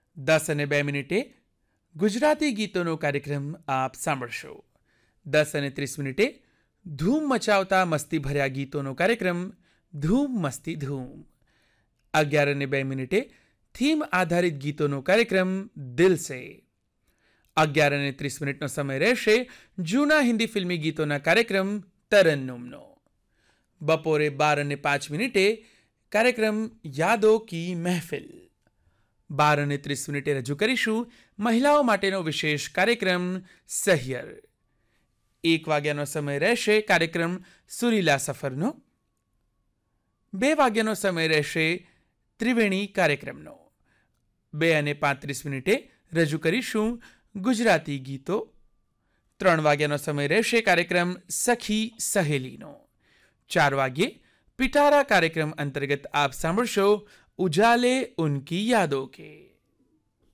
10:02 ગુજરાતી ગીતોનો કાર્યક્રમ આપ સાંભળશો. 10:30 ધૂમ મચાવતા મસ્તી ભર્યા ગીતોનો કાર્યક્રમ ધૂમ મસ્તી ધૂમ. 11:02 થીમ આધારિત ગીતોનો કાર્યક્રમ દિલ સે. 11:30 સમય રહેશે જૂના હિન્દી ફિલ્મી ગીતોના કાર્યક્રમ તરન્નુમનો. બપોરે 12:05 કાર્યક્રમ યાદો કી મહેફિલ. 12:30 રજૂ કરીશું મહિલાઓ માટેનો વિશેષ કાર્યક્રમ સહિયર. 1 વાગ્યાનો સમય રહેશે કાર્યક્રમ સુરીલા સફરનો. 2 વાગ્યાનો સમય રહેશે ત્રિવેણી કાર્યક્રમનો. 2:35 રજૂ કરીશું ગુજરાતી ગીતો. 3 વાગ્યાનો સમય રહેશે કાર્યક્રમ સખી સહેલીનો. 4 વાગ્યે પિટારા કાર્યક્રમ અંતર્ગત આપ સાંભળશો ઉજાલે ઉનકી યાદો કે.